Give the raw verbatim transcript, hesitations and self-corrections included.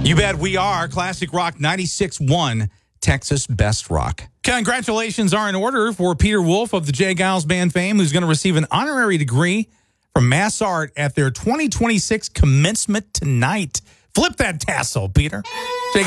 You bet we are. Classic Rock ninety-six point one, Texas Best Rock. Congratulations are in order for Peter Wolf of the Jay Giles Band fame, who's going to receive an honorary degree from Mass Art at their twenty twenty-six commencement tonight. Flip that tassel, Peter. Jay